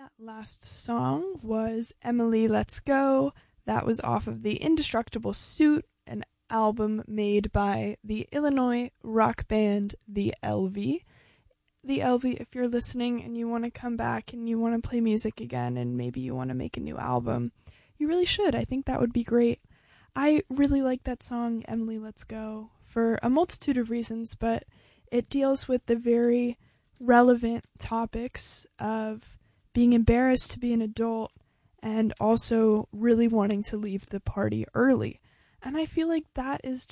That last song was Emily Let's Go. That was off of the Indestructible Suit, an album made by the Illinois rock band The Elvie. The Elvie, if you're listening and you want to come back and you want to play music again and maybe you want to make a new album, you really should. I think that would be great. I really like that song, Emily Let's Go, for a multitude of reasons, but it deals with the very relevant topics of being embarrassed to be an adult and also really wanting to leave the party early. And I feel like that is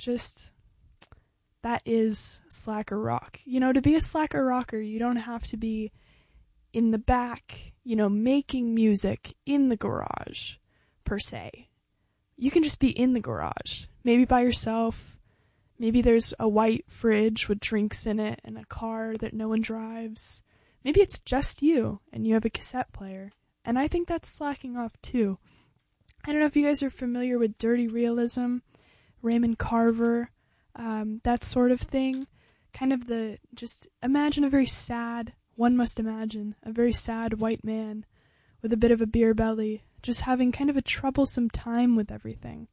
slacker rock. You know, to be a slacker rocker, you don't have to be in the back, you know, making music in the garage, per se. You can just be in the garage, maybe by yourself. Maybe there's a white fridge with drinks in it and a car that no one drives. Maybe it's just you and you have a cassette player. And I think that's slacking off too. I don't know if you guys are familiar with Dirty Realism, Raymond Carver, that sort of thing. Kind of just imagine one must imagine a very sad white man with a bit of a beer belly, just having kind of a troublesome time with everything.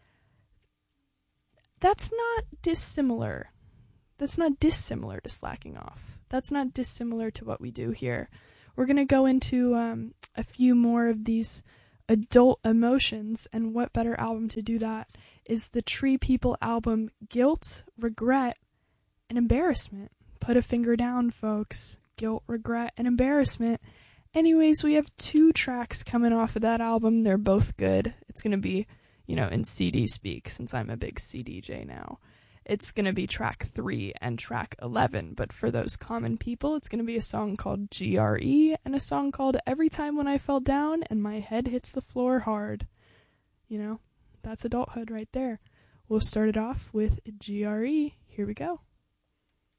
That's not dissimilar. That's not dissimilar to slacking off. That's not dissimilar to what we do here. We're going to go into a few more of these adult emotions, and what better album to do that is the Tree People album, Guilt, Regret, and Embarrassment. Put a finger down, folks. Guilt, Regret, and Embarrassment. Anyways, we have 2 tracks coming off of that album. They're both good. It's going to be, you know, in CD speak, since I'm a big CDJ now. It's going to be track 3 and track 11, but for those common people, it's going to be a song called GRE and a song called Every Time When I Fell Down and My Head Hits the Floor Hard. You know, that's adulthood right there. We'll start it off with GRE. Here we go.